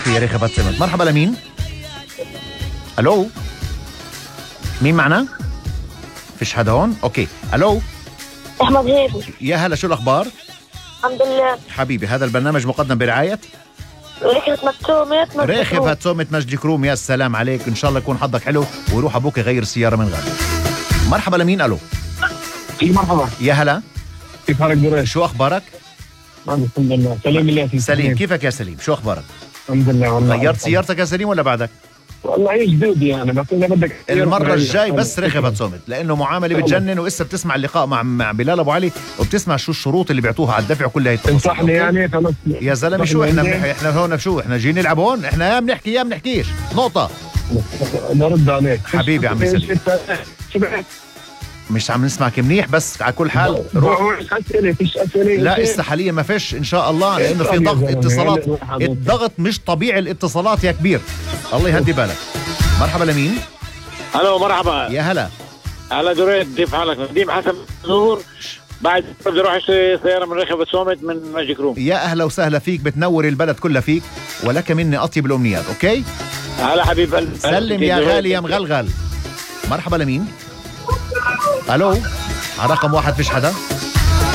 اوكي يا ريخة بتسمت. مرحبا لمين؟ الو مين معنا؟ فيش حدا هون؟ اوكي الو احمد هيبي. يا هلا، شو الاخبار؟ الحمد لله. حبيبي هذا البرنامج مقدم برعاية ريخة متسومة ريخة هتسومة مجدي كروم. يا سلام عليك، ان شاء الله يكون حظك حلو ويروح ابوك يغير السيارة من غالي. مرحبا لمين؟ الو مرحبا، يا هلا، كيف حالك دريش؟ شو اخبارك؟ الحمد لله. سليم الله فيك. سليم، كيفك يا سليم؟ شو اخبارك؟ الحمد لله. والله غيرت سيارتك يا سليم ولا بعدك؟ والله هي جديد يعني، بس اذا بدك المرة الجاي بس ريخة بتصمت، لأنه معاملة بتجنن. وإسا بتسمع اللقاء مع بلال أبو علي وبتسمع شو الشروط اللي بيعطوها على الدفع وكل هي التفاصيل. تنصحني يعني خلص يا زلمة شو احنا هون شو احنا جايين نلعب هون؟ احنا يا بنحكي يا بنحكيش، نقطة. نرد عليك حبيبي عمي سليم، مش عم نسمعك منيح، بس على كل حال روح. أسئلة فيش أسئلة؟ لا إسا حاليا ما فيش إن شاء الله، لأنه في ضغط اتصالات. الضغط مش طبيعي الاتصالات يا كبير، الله يهدي بالك. مرحبا لمين؟ الو مرحبا. يا هلا. هلا دريد، كيف حالك؟ نديم حسن نور. بعد بدي اروح اشتري سياره من ريخة بتصومت من مجدي كروم. يا اهلا وسهلا فيك، بتنور البلد كلها فيك، ولك مني اطيب الامنيات. اوكي هلا حبيب قلبي، سلم يا غالي يا مغلغل. مرحبا لمين؟ الو على رقم واحد فيش حدا.